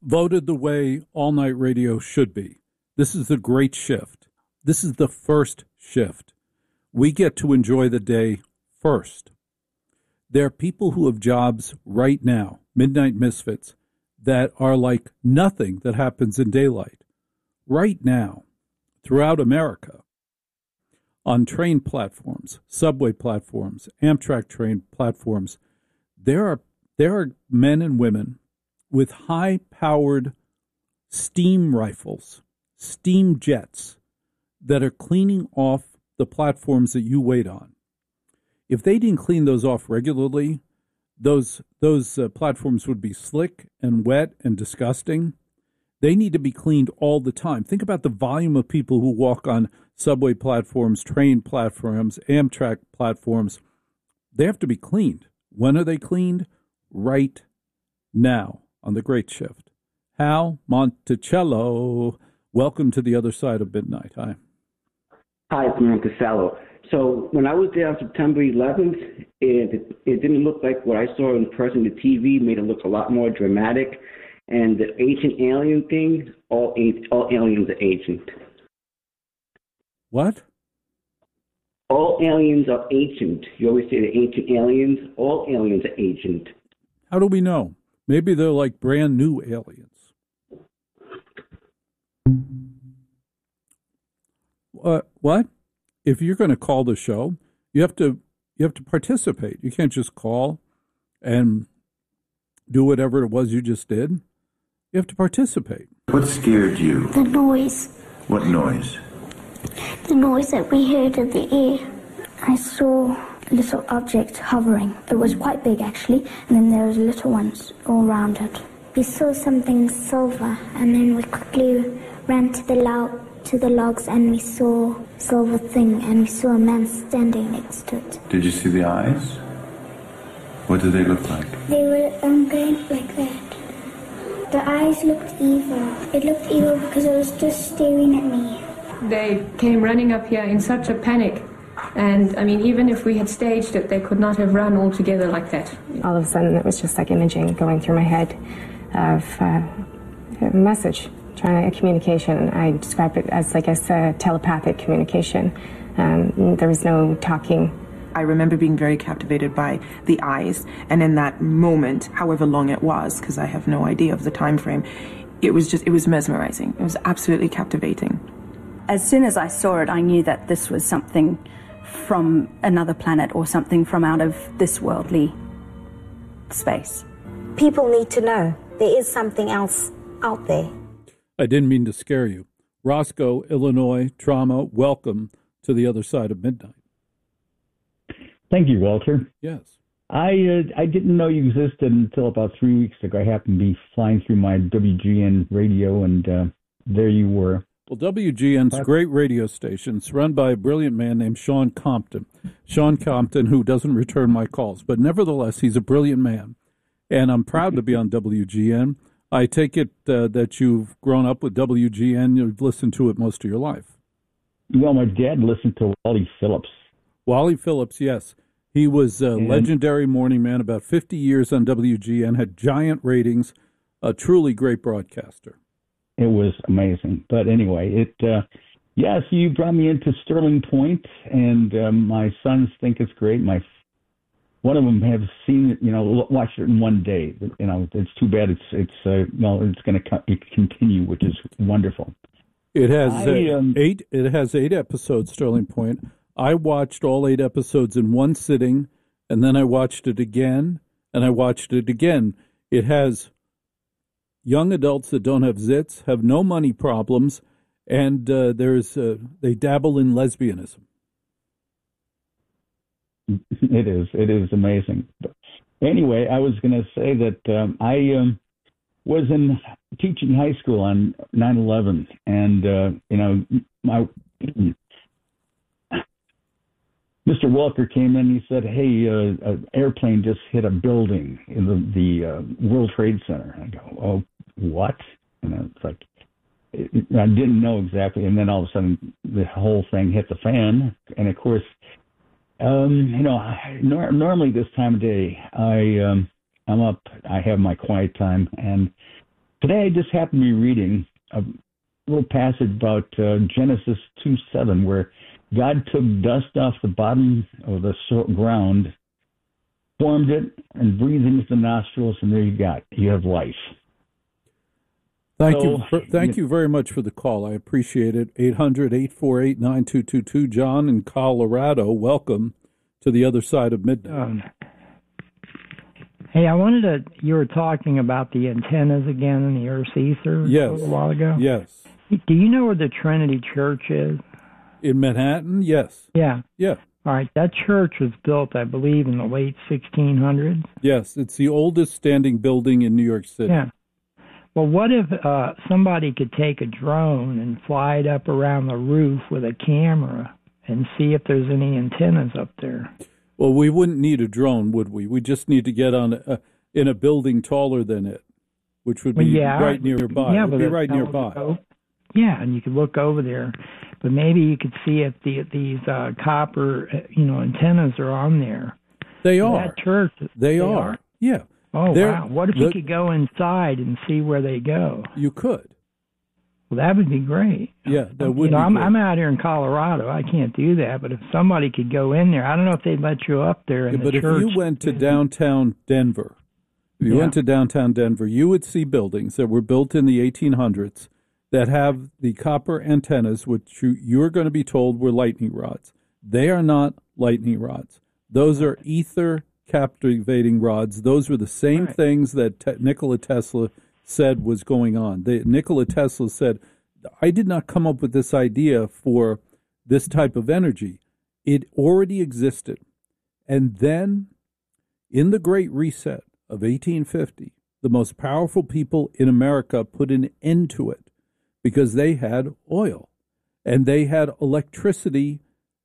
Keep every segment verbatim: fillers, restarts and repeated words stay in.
voted the way all-night radio should be. This is the great shift. This is the first shift. We get to enjoy the day first. There are people who have jobs right now, Midnight Misfits, that are like nothing that happens in daylight. Right now, throughout America, on train platforms, subway platforms, Amtrak train platforms, there are there are men and women with high-powered steam rifles, steam jets, that are cleaning off the platforms that you wait on. If they didn't clean those off regularly, those those uh, platforms would be slick and wet and disgusting. They need to be cleaned all the time. Think about the volume of people who walk on subway platforms, train platforms, Amtrak platforms. They have to be cleaned. When are they cleaned? Right now on the Great Shift. Hal Monticello, welcome to the other side of midnight. Hi. Hi, it's Monticello. So when I was there on September eleventh, it, it didn't look like what I saw in person. The T V made it look a lot more dramatic. And the ancient alien thing, all, all aliens are ancient. What? All aliens are ancient. You always say the ancient aliens. All aliens are ancient. How do we know? Maybe they're like brand new aliens. Uh, what? If you're going to call the show, you have to you have to participate. You can't just call and do whatever it was you just did. You have to participate. What scared you? The noise. What noise? The noise that we heard in the air. I saw little objects hovering. It was quite big, actually, and then there was little ones all around it. We saw something silver, and then we quickly ran to the log, to the logs, and we saw a silver thing, and we saw a man standing next to it. Did you see the eyes? What did they look like? They were um, going like that. The eyes looked evil. It looked evil because it was just staring at me. They came running up here in such a panic. And, I mean, even if we had staged it, they could not have run all together like that. All of a sudden, it was just like imaging going through my head of uh, a message, trying to, a communication. I describe it as, like, as a telepathic communication. Um, there was no talking. I remember being very captivated by the eyes, and in that moment, however long it was, because I have no idea of the time frame, it was just, it was mesmerizing. It was absolutely captivating. As soon as I saw it, I knew that this was something from another planet or something from out of this worldly space. People need to know there is something else out there. I didn't mean to scare you. Roscoe, Illinois, trauma, welcome to the other side of midnight. Thank you, Walter. Yes. I uh, I didn't know you existed until about three weeks ago. I happened to be flying through my W G N radio, and uh, there you were. Well, W G N's a great radio station. It's run by a brilliant man named Sean Compton. Sean Compton, who doesn't return my calls, but nevertheless, he's a brilliant man. And I'm proud to be on W G N. I take it uh, that you've grown up with W G N. You've listened to it most of your life. Well, my dad listened to Wally Phillips. Wally Phillips, yes. He was a and, legendary morning man, about fifty years on W G N, had giant ratings, a truly great broadcaster. It was amazing. But anyway, it uh, yes, you brought me into Sterling Point, and um, my sons think it's great. My one of them have seen it, you know, watched it in one day. You know, it's too bad it's it's uh, well, it's going to co- continue, which is wonderful. It has I, uh, um, eight. It has eight episodes. Sterling Point. I watched all eight episodes in one sitting, and then I watched it again, and I watched it again. It has young adults that don't have zits, have no money problems, and uh, there's uh, they dabble in lesbianism. It is. It is amazing. But anyway, I was going to say that um, I um, was in teaching high school on nine eleven, and, uh, you know, my... Mister Walker came in and he said, hey, uh, an airplane just hit a building in the, the uh, World Trade Center. I go, oh, what? And it's like, it, I didn't know exactly. And then all of a sudden, the whole thing hit the fan. And, of course, um, you know, I, nor- normally this time of day, I, um, I'm up, I have my quiet time. And Today I just happened to be reading a little passage about uh, Genesis two seven, where God took dust off the bottom of the so- ground, formed it, and breathed into the nostrils, and there you got, you have life. Thank so, you. For, thank you, you very much for the call. I appreciate it. eight hundred, eight four eight, nine two two two. John in Colorado, welcome to the other side of midnight. Um, hey, I wanted to, you were talking about the antennas again in the Earth's ether yes. a little while ago. Yes. Do you know where the Trinity Church is? In Manhattan? Yes. Yeah. Yeah. All right. That church was built, I believe, in the late sixteen hundreds. Yes. It's the oldest standing building in New York City. Yeah. Well, what if uh, somebody could take a drone and fly it up around the roof with a camera and see if there's any antennas up there? Well, we wouldn't need a drone, would we? We just need to get on a, in a building taller than it, which would be well, yeah, right nearby. Yeah, it would be right nearby. Go, yeah, and you could look over there, but maybe you could see if the, these uh, copper, you know, antennas are on there. They are. That church. They, they are. are. Yeah. Oh, They're, wow. What if the, you could go inside and see where they go? You could. Well, that would be great. Yeah, that would you know, be I'm, great. I'm out here in Colorado. I can't do that. But if somebody could go in there, I don't know if they'd let you up there in yeah, the but church. But if you went to downtown Denver, if you yeah. went to downtown Denver, you would see buildings that were built in the eighteen hundreds that have the copper antennas, which you, you're going to be told were lightning rods. They are not lightning rods. Those are ether captivating rods. Those were the same right. things that te- Nikola Tesla said was going on. They, Nikola Tesla said, I did not come up with this idea for this type of energy. It already existed. And then in the Great Reset of eighteen fifty, the most powerful people in America put an end to it because they had oil and they had electricity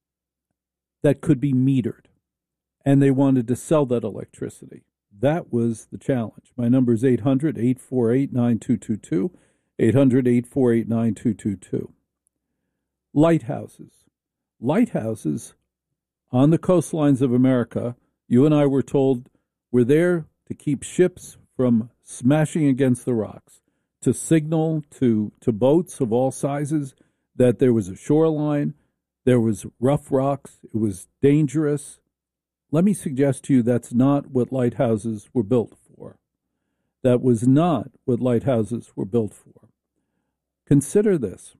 that could be metered. And they wanted to sell that electricity. That was the challenge. My number is eight hundred, eight four eight, nine two two two, eight hundred, eight four eight, nine two two two. Lighthouses. Lighthouses on the coastlines of America, you and I were told, were there to keep ships from smashing against the rocks, to signal to, to boats of all sizes that there was a shoreline, there was rough rocks, it was dangerous. Let me suggest to you that's not what lighthouses were built for. That was not what lighthouses were built for. Consider this.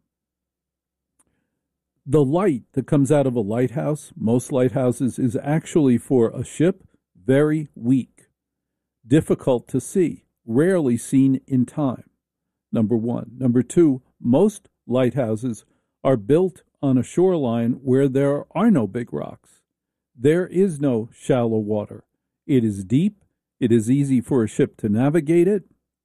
The light that comes out of a lighthouse, most lighthouses, is actually for a ship very weak, difficult to see, rarely seen in time, number one. Number two, most lighthouses are built on a shoreline where there are no big rocks. There is no shallow water. It is deep. It is easy for a ship to navigate it.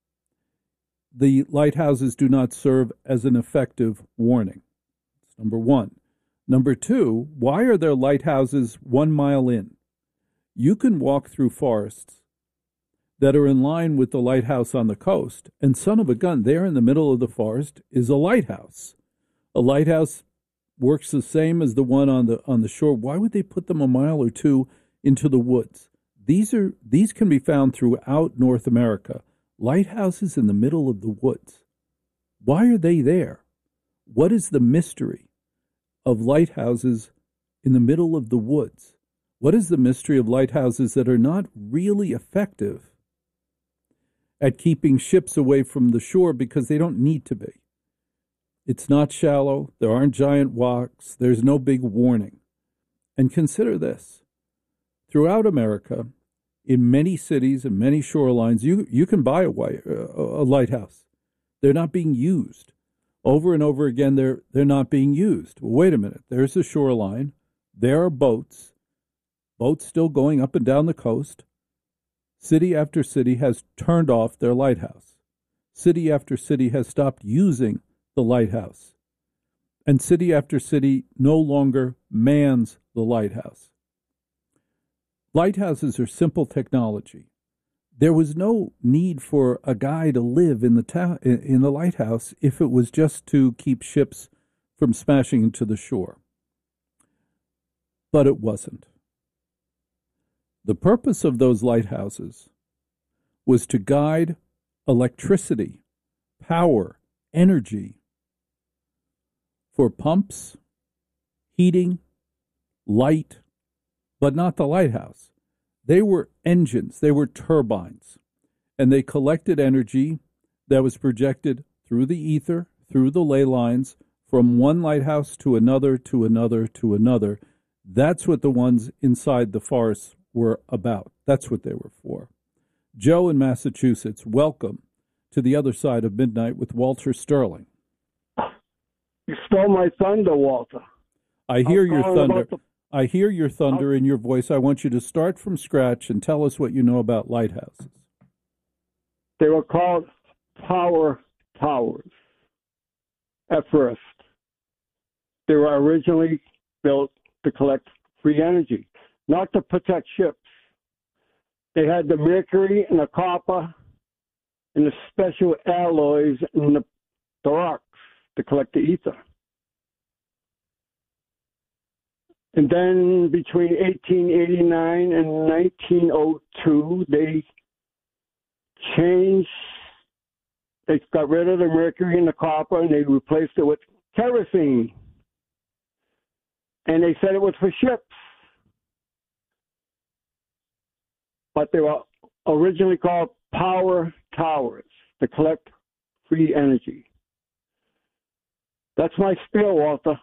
The lighthouses do not serve as an effective warning. That's number one. Number two, why are there lighthouses one mile in? You can walk through forests that are in line with the lighthouse on the coast, and son of a gun, there in the middle of the forest is a lighthouse. A lighthouse works the same as the one on the on the shore. Why would they put them a mile or two into the woods? These are these can be found throughout North America. Lighthouses in the middle of the woods. Why are they there? What is the mystery of lighthouses in the middle of the woods? What is the mystery of lighthouses that are not really effective at keeping ships away from the shore because they don't need to be? It's not shallow. There aren't giant rocks. There's no big warning. And consider this. Throughout America, in many cities and many shorelines, you, you can buy a, a lighthouse. They're not being used. Over and over again, they're, they're not being used. Well, wait a minute. There's a shoreline. There are boats. Boats still going up and down the coast. City after city has turned off their lighthouse. City after city has stopped using the lighthouse. And city after city no longer mans the lighthouse. Lighthouses are simple technology. There was no need for a guy to live in the ta- in the lighthouse if it was just to keep ships from smashing into the shore. But it wasn't. The purpose of those lighthouses was to guide electricity power, energy for pumps, heating, light, but not the lighthouse. They were engines, they were turbines, and they collected energy that was projected through the ether, through the ley lines, from one lighthouse to another, to another, to another. That's what the ones inside the forests were about. That's what they were for. Joe in Massachusetts, welcome to the other side of midnight with Walter Sterling. You stole my thunder, Walter. I hear I'm your thunder. the... I hear your thunder in your voice. I want you to start from scratch and tell us what you know about lighthouses. They were called power towers at first. They were originally built to collect free energy, not to protect ships. They had the mercury and the copper and the special alloys in the, the rocks to collect the ether. And then between eighteen eighty-nine and nineteen oh two, they changed, they got rid of the mercury and the copper, and they replaced it with kerosene. And they said it was for ships. But they were originally called power towers to collect free energy. That's my spiel, Walter.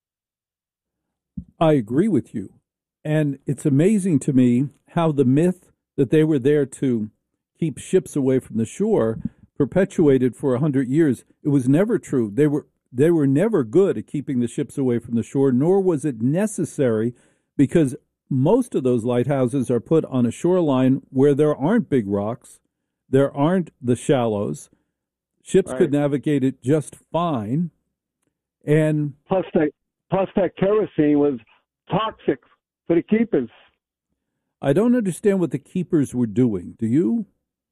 I agree with you. And it's amazing to me how the myth that they were there to keep ships away from the shore perpetuated for a hundred years. It was never true. They were they were never good at keeping the ships away from the shore, nor was it necessary, because most of those lighthouses are put on a shoreline where there aren't big rocks, there aren't the shallows. Ships right. could navigate it just fine. And plus that plus that kerosene was toxic for the keepers. I don't understand what the keepers were doing. Do you?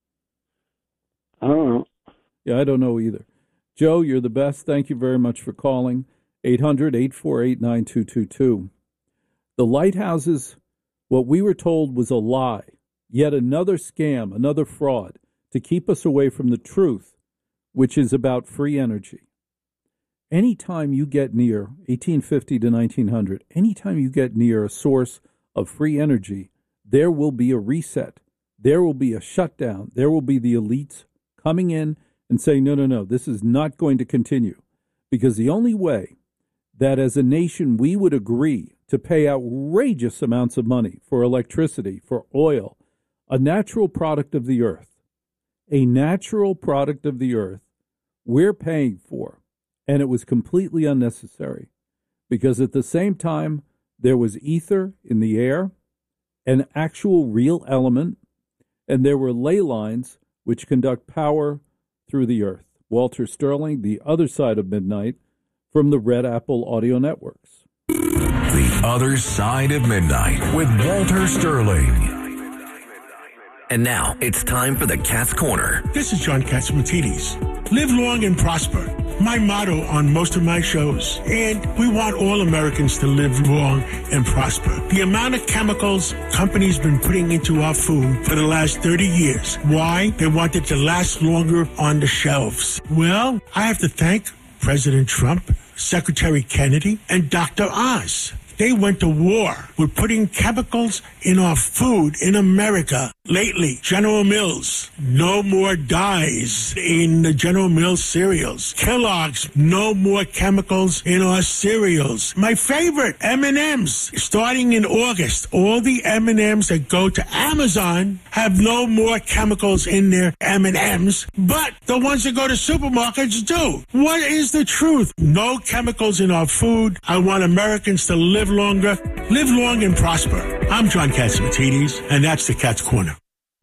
I don't know. Yeah, I don't know either. Joe, you're the best. Thank you very much for calling. eight hundred, eight four eight, nine two two two. The lighthouses, what we were told was a lie, yet another scam, another fraud, to keep us away from the truth, which is about free energy. Anytime you get near eighteen fifty to nineteen hundred, anytime you get near a source of free energy, there will be a reset. There will be a shutdown. There will be the elites coming in and saying, no, no, no, this is not going to continue. Because the only way that as a nation we would agree to pay outrageous amounts of money for electricity, for oil, a natural product of the earth, a natural product of the earth, we're paying for. And it was completely unnecessary. Because at the same time, there was ether in the air, an actual real element, and there were ley lines which conduct power through the earth. Walter Sterling, The Other Side of Midnight, from the Red Apple Audio Networks. The Other Side of Midnight with Walter Sterling. And now it's time for the Cat's Corner. This is John Catsimatidis. Live long and prosper. My motto on most of my shows. And we want all Americans to live long and prosper. The amount of chemicals companies been putting into our food for the last thirty years. Why? They want it to last longer on the shelves. Well, I have to thank President Trump, Secretary Kennedy, and Doctor Oz. They went to war with putting chemicals in our food in America. Lately, General Mills, no more dyes in the General Mills cereals. Kellogg's, no more chemicals in our cereals. My favorite, M and M's. Starting in August, all the M and M's that go to Amazon have no more chemicals in their M and M's, but the ones that go to supermarkets do. What is the truth? No chemicals in our food. I want Americans to live longer, live long and prosper. I'm John Catsimatidis, and that's the Cat's Corner.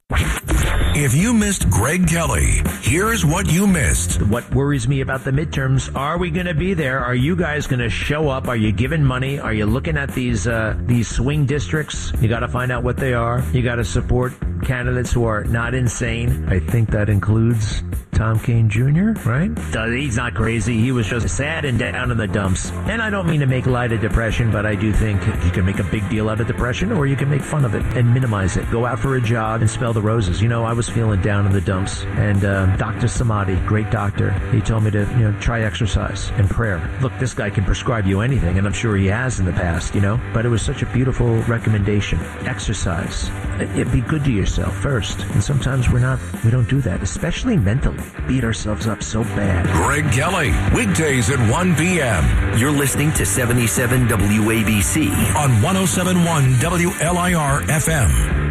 If you missed Greg Kelly, here's what you missed. What worries me about the midterms, are we going to be there? Are you guys going to show up? Are you giving money? Are you looking at these uh, these swing districts? You got to find out what they are. You got to support candidates who are not insane. I think that includes Tom Kane Junior, right? He's not crazy. He was just sad and down in the dumps. And I don't mean to make light of depression, but I do think you can make a big deal out of depression, or you can make fun of it and minimize it. Go out for a jog and smell the roses. You know, I was feeling down in the dumps, and uh, Doctor Samadi, great doctor, he told me to, you know, try exercise and prayer. Look, this guy can prescribe you anything, and I'm sure he has in the past, you know, but it was such a beautiful recommendation. Exercise. It, be good to yourself first, and sometimes we're not, we don't do that, especially mentally. Beat ourselves up so bad. Greg Kelly, weekdays at one p.m. You're listening to seventy-seven W A B C on one oh seven point one W L I R F M.